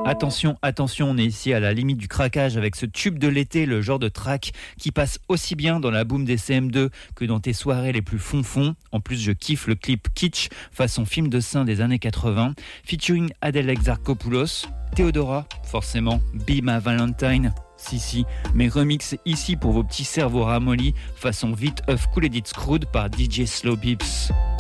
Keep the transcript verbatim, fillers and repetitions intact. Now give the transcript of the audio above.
Attention, attention, on est ici à la limite du craquage avec ce tube de l'été, le genre de track qui passe aussi bien dans la boom des C M deux que dans tes soirées les plus fonfons. En plus, je kiffe le clip Kitsch, façon film de sein des années quatre-vingts, featuring Adèle Exarchopoulos, Théodora, forcément, Be My Valentine. Si, si, mes remixes ici pour vos petits cerveaux ramollis, façon Vite Off Cool Edit Screwed par D J Slow Bips.